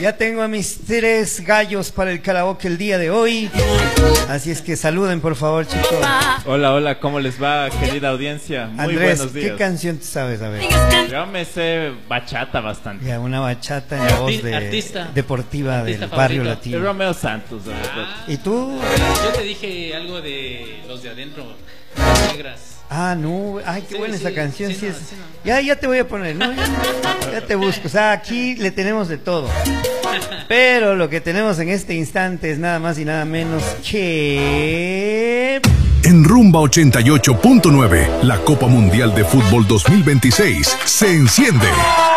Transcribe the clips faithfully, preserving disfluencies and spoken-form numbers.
Ya tengo a mis tres gallos para el karaoke el día de hoy. Así es que saluden, por favor, chicos. Hola, hola, ¿cómo les va, querida audiencia? Muy Andrés, buenos días. ¿qué canción te sabes? A ver. Yo me sé bachata bastante. Ya, una bachata en la voz de Artista. deportiva Artista del barrio favorito. De latino. Romeo Santos, la verdad. Ah, ¿Y tú? yo te dije algo de los de adentro, las negras. Ah, no, ay, qué Sí, buena sí, esa canción, sí, sí, no, es. sí, no. Ya, ya te voy a poner, ¿no? Ya, ya te busco, o sea, aquí le tenemos de todo. Pero lo que tenemos en este instante es nada más y nada menos que... En Rumba ochenta y ocho punto nueve, la Copa Mundial de Fútbol dos mil veintiséis se enciende.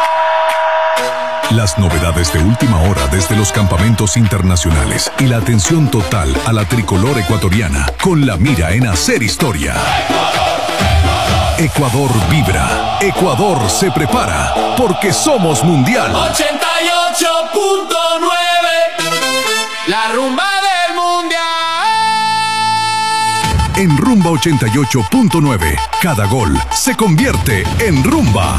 Las novedades de última hora desde los campamentos internacionales y la atención total a la tricolor ecuatoriana con la mira en hacer historia. Ecuador vibra, Ecuador se prepara, porque somos mundial. ochenta y ocho punto nueve, la rumba del mundial. En Rumba ochenta y ocho punto nueve, cada gol se convierte en rumba.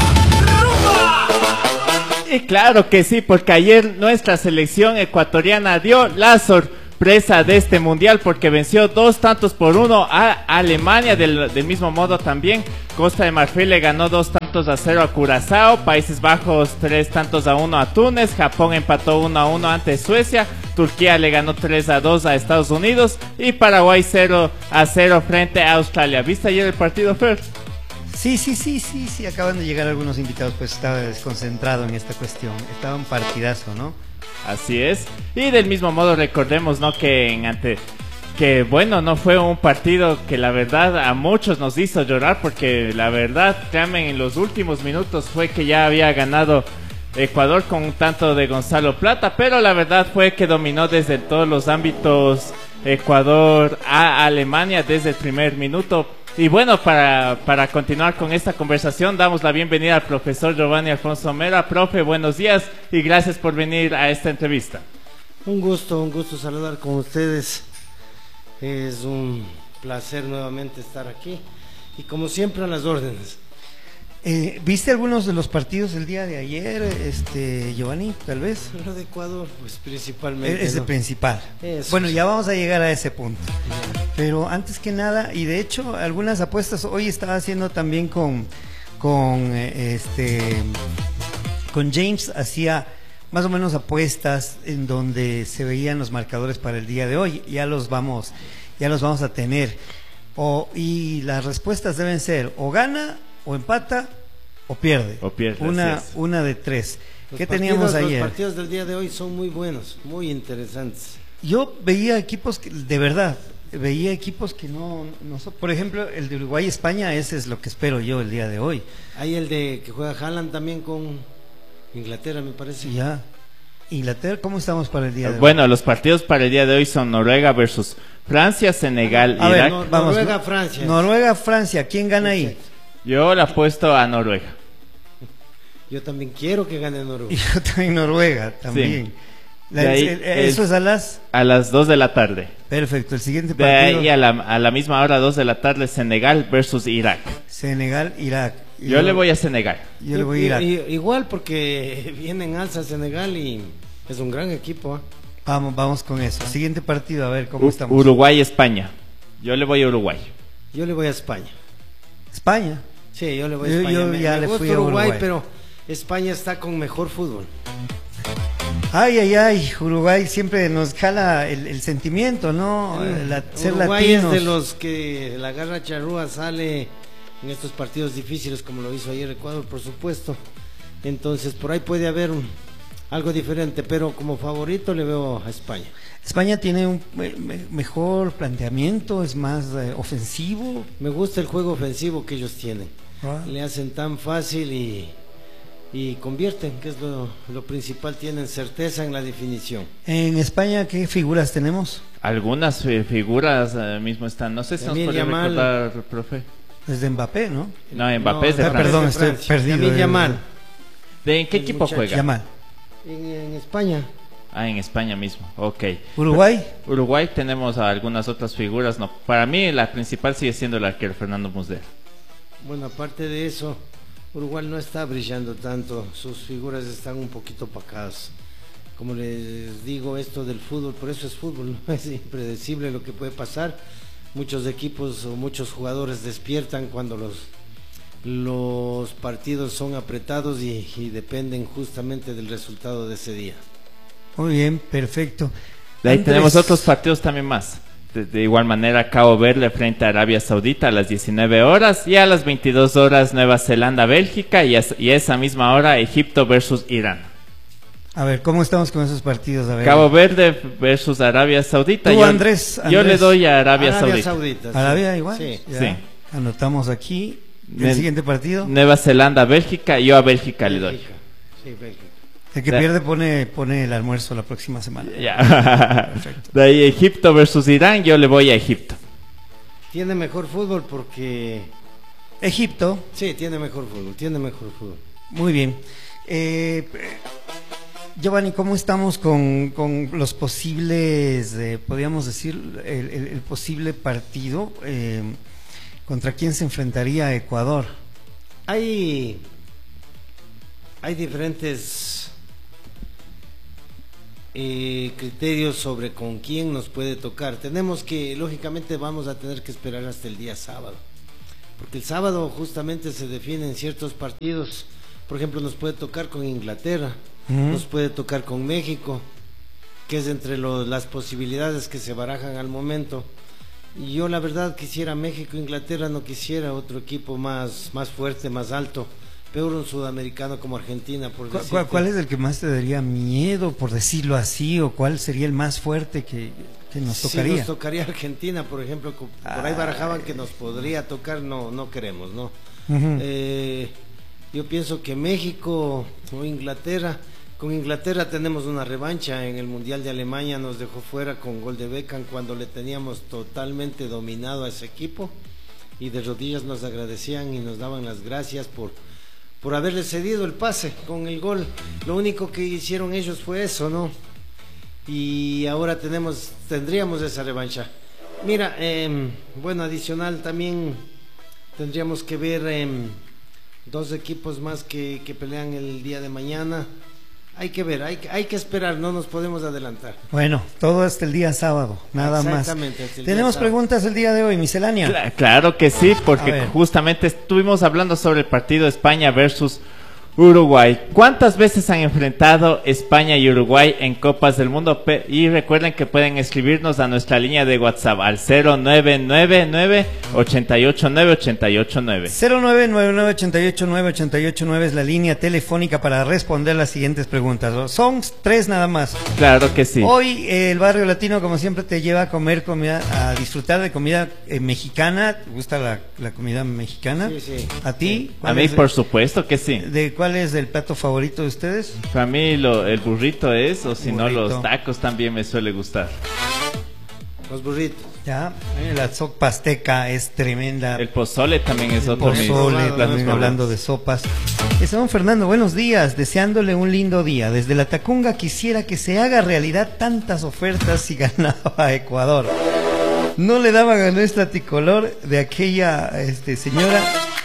Y claro que sí, porque ayer nuestra selección ecuatoriana dio la sorpresa de este mundial porque venció dos tantos por uno a Alemania. Del, del mismo modo también Costa de Marfil le ganó dos tantos a cero a Curazao, Países Bajos tres tantos a uno a Túnez, Japón empató uno a uno ante Suecia, Turquía le ganó tres a dos a Estados Unidos y Paraguay cero a cero frente a Australia. ¿Viste ayer el partido, Fer? Sí, sí, sí, sí, sí, acaban de llegar algunos invitados, pues estaba desconcentrado en esta cuestión. Estaba un partidazo, ¿no? Así es. Y del mismo modo recordemos, ¿no? Que en ante que bueno, no fue un partido que la verdad a muchos nos hizo llorar porque la verdad, créanme, en los últimos minutos fue que ya había ganado Ecuador con un tanto de Gonzalo Plata, pero la verdad fue que dominó desde todos los ámbitos Ecuador a Alemania desde el primer minuto. Y bueno, para, para continuar con esta conversación, damos la bienvenida al profesor Giovanni Alfonso Mera. Profe, buenos días y gracias por venir a esta entrevista. Un gusto, un gusto saludar con ustedes. Es un placer nuevamente estar aquí y como siempre a las órdenes. Eh, ¿Viste algunos de los partidos del día de ayer, este Giovanni, tal vez? Lo de Ecuador, pues principalmente. Es el ¿no? principal. Eso, bueno, sí. ya vamos a llegar a ese punto. Pero antes que nada, y de hecho algunas apuestas hoy estaba haciendo también con con eh, este con James, hacía más o menos apuestas en donde se veían los marcadores para el día de hoy. Ya los vamos ya los vamos a tener. O y las respuestas deben ser o gana o empata o pierde. O pierde, Una así es. una de tres. Los ¿Qué partidos, teníamos ayer? Los partidos del día de hoy son muy buenos, muy interesantes. Yo veía equipos que, de verdad, veía equipos que no, no son, por ejemplo, el de Uruguay-España, ese es lo que espero yo el día de hoy. Hay el de que juega Haaland también con Inglaterra, me parece. Sí, ya. Inglaterra, ¿cómo estamos para el día de hoy? Bueno, los partidos para el día de hoy son Noruega versus Francia, Senegal, A Irak. ver, Nor- vamos. Noruega, Francia. Noruega, Francia, ¿quién gana ahí? Exacto. Yo le apuesto a Noruega. Yo también quiero que gane Y Noruega. yo también Noruega, también. Sí. La- De ahí el- eso es- es a las... A las dos de la tarde. Perfecto, el siguiente De partido, ahí a la, a la misma hora, dos de la tarde, Senegal versus Irak. Senegal, Irak. Y Yo le voy a Senegal. Yo le voy a Irak. I- i- Igual porque viene en alza Senegal y es un gran equipo. ¿eh? Vamos, vamos con eso. Siguiente partido, a ver cómo U- estamos. Uruguay-España. Yo le voy a Uruguay. Yo le voy a España. España. Sí, yo le voy a Yo- España. yo me ya me le gusta fui a Uruguay, Uruguay. pero España está con mejor fútbol. Ay, ay, ay, Uruguay siempre nos jala el, el sentimiento, ¿no? La- ser Uruguay latinos. es de los que la garra charrúa sale en estos partidos difíciles como lo hizo ayer Ecuador, por supuesto. Entonces por ahí puede haber un- algo diferente, pero como favorito le veo a España. España tiene un me- me- mejor planteamiento, es más eh, ofensivo. Me gusta el juego ofensivo que ellos tienen. Ah. Le hacen tan fácil y, y convierten, que es lo, lo principal, tienen certeza en la definición. En España, ¿qué figuras tenemos? Algunas eh, figuras eh, mismo están. No sé si nos Lamine puede Yamal. recordar, profe. Desde Mbappé, ¿no? No, Mbappé es de ah, Francia. perdón, de estoy Francia. perdido. Lamine eh, Yamal. ¿De en qué El equipo muchacho. juega? Yamal. En, en España. Ah, en España mismo. Ok. Uruguay. Uruguay tenemos a algunas otras figuras. No, para mí la principal sigue siendo el arquero Fernando Muslera. Bueno, aparte de eso, Uruguay no está brillando tanto, sus figuras están un poquito opacadas. como les digo, esto del fútbol, por eso es fútbol, ¿no? Es impredecible lo que puede pasar. Muchos equipos o muchos jugadores despiertan cuando los, los partidos son apretados y, y dependen justamente del resultado de ese día. Muy bien, perfecto. De ahí Andrés. tenemos otros partidos también más. De, de igual manera, Cabo Verde frente a Arabia Saudita a las diecinueve horas y a las veintidós horas Nueva Zelanda, Bélgica y a, y a esa misma hora Egipto versus Irán. A ver, ¿cómo estamos con esos partidos? A ver. Cabo Verde versus Arabia Saudita. Tú, yo, Andrés, yo Andrés. le doy a Arabia, Arabia Saudita. Saudita, sí. ¿Arabia igual? Sí. Ya. Sí. Anotamos aquí el Ne- siguiente partido. Nueva Zelanda, Bélgica, yo a Bélgica le doy. Bélgica. Sí, Bélgica. El que Ya. pierde pone, pone el almuerzo la próxima semana. Ya. Perfecto. De ahí Egipto versus Irán, yo le voy a Egipto. Tiene mejor fútbol porque... Egipto, Sí, tiene mejor fútbol, tiene mejor fútbol. muy bien. Eh, Giovanni, ¿cómo estamos con, con los posibles, eh, podríamos decir, el, el- el posible partido? Eh, ¿Contra quién se enfrentaría Ecuador? Hay, hay diferentes eh, criterios sobre con quién nos puede tocar. Tenemos que, lógicamente, vamos a tener que esperar hasta el día sábado, porque el sábado justamente se definen ciertos partidos. Por ejemplo, nos puede tocar con Inglaterra, Ujú. nos puede tocar con México, que es entre los- las posibilidades que se barajan al momento. Y yo la verdad quisiera México, Inglaterra, no quisiera otro equipo más, más fuerte, más alto, peor un sudamericano como Argentina, por ¿Cu- decirte. ¿Cuál, cuál es el que más te daría miedo, por decirlo así, o cuál sería el más fuerte que, que nos Sí, tocaría? nos tocaría Argentina, por ejemplo, co- por ahí barajaban que nos podría tocar, no, no queremos, ¿no? Ujú. Eh, yo pienso que México o Inglaterra, con Inglaterra tenemos una revancha en el Mundial de Alemania, nos dejó fuera con gol de Beckham cuando le teníamos totalmente dominado a ese equipo y de rodillas nos agradecían y nos daban las gracias por, por haberle cedido el pase con el gol. Lo único que hicieron ellos fue eso, ¿no? Y ahora tenemos, tendríamos esa revancha. Mira, eh, bueno, adicional también tendríamos que ver eh, dos equipos más que, que pelean el día de mañana. Hay que ver, hay, que- hay que esperar, no nos podemos adelantar. Bueno, todo hasta el día sábado, nada más. Exactamente, hasta el día Tenemos sábado. preguntas el día de hoy, miscelánea. Cla- Claro que sí, A porque ver. justamente estuvimos hablando sobre el partido España versus Uruguay. ¿Cuántas veces han enfrentado España y Uruguay en Copas del Mundo? Pe- Y recuerden que pueden escribirnos a nuestra línea de WhatsApp al cero nueve nueve nueve, ocho ocho nueve, ocho ocho nueve. cero nueve nueve nueve, ocho ocho nueve, ocho ocho nueve es la línea telefónica para responder las siguientes preguntas. Son tres nada más. Claro que sí. Hoy eh, el barrio latino, como siempre, te lleva a comer comida, a disfrutar de comida eh, mexicana. ¿Te gusta la, la comida mexicana? Sí, sí. ¿A ti? A ¿Cuál mí, es por el- supuesto que sí. ¿De cuál es el plato favorito de ustedes? Para mí lo- el burrito es, o si no, Burrito. los tacos también me suele gustar. Los burritos. Ya, eh, la sopa azteca es tremenda. El pozole también es otro de mis Pozole, probado, también hemos hablando de sopas. Esteban Fernando, buenos días, deseándole un lindo día. Desde la Tacunga quisiera que se haga realidad tantas ofertas si ganaba Ecuador. No le daban a nuestra tricolor de aquella este, señora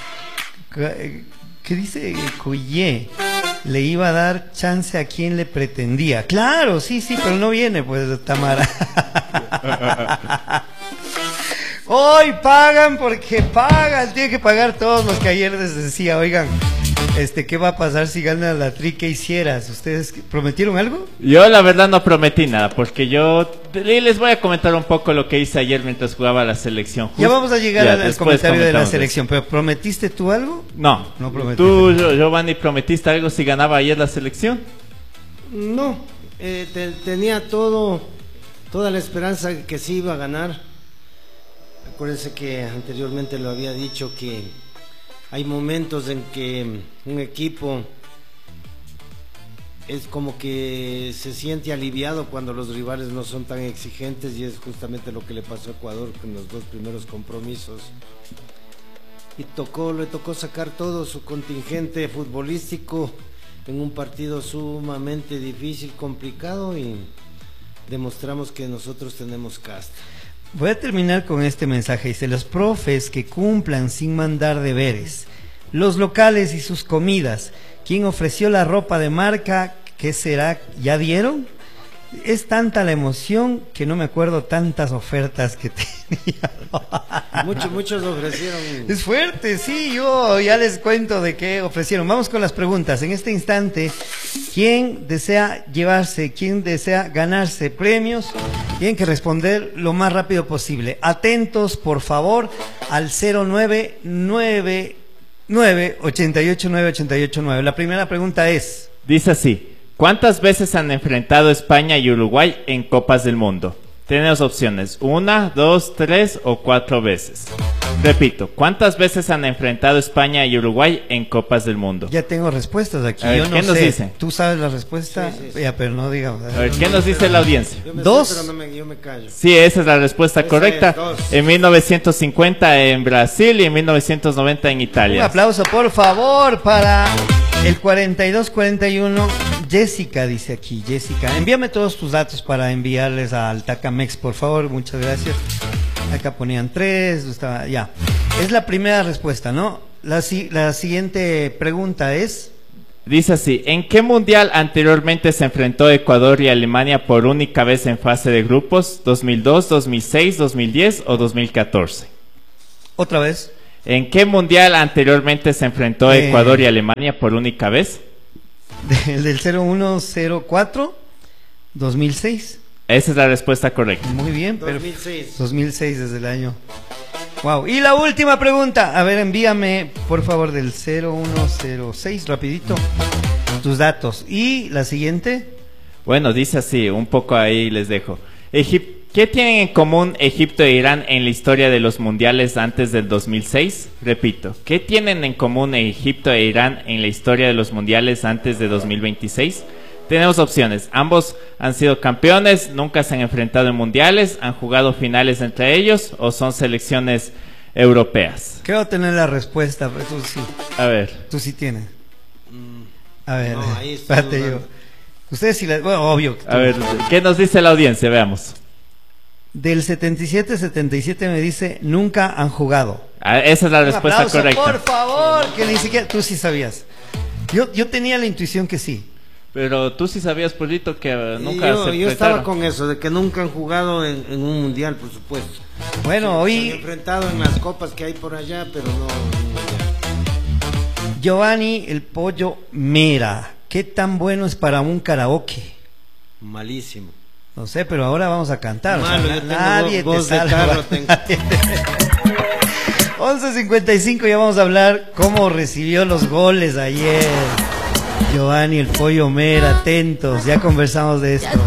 que, que dice Cuyé. Le iba a dar chance a quien le pretendía. Claro, sí, sí, pero no viene, pues, Tamara. Hoy pagan porque pagan, tiene que pagar todos los que ayer les decía, oigan, este, ¿qué va a pasar si gana la tri? ¿Qué hicieras? ¿Ustedes prometieron algo? Yo la verdad no prometí nada, porque yo y les voy a comentar un poco lo que hice ayer mientras jugaba la selección. Ya Just- vamos a llegar ya, al, al después comentario de la comentamos selección, pero ¿prometiste tú algo? eso. No, No prometiste. ¿Tú, Gio- Giovanni, prometiste algo si ganaba ayer la selección? No, eh, te- tenía todo, toda la esperanza que sí iba a ganar. Acuérdense que anteriormente lo había dicho que hay momentos en que un equipo es como que se siente aliviado cuando los rivales no son tan exigentes, y es justamente lo que le pasó a Ecuador con los dos primeros compromisos. Y tocó, le tocó sacar todo su contingente futbolístico en un partido sumamente difícil, complicado, y demostramos que nosotros tenemos casta. Voy a terminar con este mensaje. Dice, los profes que cumplan sin mandar deberes, los locales y sus comidas, quien ofreció la ropa de marca ¿Qué será? ¿Ya dieron? Es tanta la emoción que no me acuerdo tantas ofertas que tenía. Muchos, muchos ofrecieron. Es fuerte, sí, yo ya les cuento de qué ofrecieron. Vamos con las preguntas. En este instante, ¿quién desea llevarse, quién desea ganarse premios? Tienen que responder lo más rápido posible. Atentos, por favor, al cero nueve nueve nueve ocho ocho nueve ocho ocho nueve. La primera pregunta es... Dice así. ¿Cuántas veces han enfrentado España y Uruguay en Copas del Mundo? Tenemos opciones, una, dos, tres o cuatro veces. Repito, ¿cuántas veces han enfrentado España y Uruguay en Copas del Mundo? Ya tengo respuestas aquí. A ver, yo no ¿qué nos sé. dice? ¿Tú sabes la respuesta? Sí, sí, sí. Ya, pero no digamos. A ver, ¿qué nos dice la audiencia? Yo me Dos. sé, pero no me, yo me callo. Sí, esa es la respuesta Esa correcta. es, dos. En mil novecientos cincuenta en Brasil y en mil novecientos noventa en Un Italia. aplauso, por favor, para el cuarenta y dos cuarenta y uno. Jessica dice aquí, Jessica, envíame todos tus datos para enviarles al Tacamex, por favor, muchas gracias. Acá ponían tres, estaba, ya. Es la primera respuesta, ¿no? La, si- la siguiente pregunta es... Dice así, ¿en qué mundial anteriormente se enfrentó Ecuador y Alemania por única vez en fase de grupos? ¿dos mil dos, dos mil seis, dos mil diez o dos mil catorce? Otra vez. ¿En qué mundial anteriormente se enfrentó Eh. Ecuador y Alemania por única vez? El del cero uno cero cuatro, dos mil seis. Esa es la respuesta correcta. Muy bien, dos mil perfecto. seis. dos mil seis desde el año. Wow. Y la última pregunta. A ver, envíame, por favor, del cero uno cero seis, rapidito, tus datos. Y la siguiente. Bueno, dice así, un poco ahí les dejo. Egip- ¿Qué tienen en común Egipto e Irán en la historia de los mundiales antes del dos mil seis? Repito, ¿qué tienen en común Egipto e Irán en la historia de los mundiales antes de dos mil veintiséis? Tenemos opciones. Ambos han sido campeones, nunca se han enfrentado en mundiales, han jugado finales entre ellos o son selecciones europeas. Creo tener la respuesta, pero tú sí. A ver, Tú sí tienes. A ver, no, ahí estoy espérate yo. dudando. Ustedes sí, la, bueno, obvio. que a tú. ver, ¿qué nos dice la audiencia? Veamos. Del setenta y siete setenta y siete me dice, nunca han jugado. Ah, esa es la Un respuesta aplauso, correcta. por favor, que ni siquiera, tú sí sabías. Yo, yo tenía la intuición que sí. Pero tú sí sabías, Polito, que eh, Y nunca yo, se yo estaba enfrentaron. con eso, de que nunca han jugado en, en un mundial, por supuesto. Bueno, Se han hoy enfrentado en las copas que hay por allá, pero no en un mundial. Giovanni el Pollo Mera, ¿qué tan bueno es para un karaoke? Malísimo. No sé, pero ahora vamos a cantar. o sea, Malo, na- yo tengo nadie vo- voz te de salva. carro, tengo. once cincuenta y cinco, ya vamos a hablar cómo recibió los goles ayer Giovanni el Pollo Mera. Atentos, ya conversamos de esto.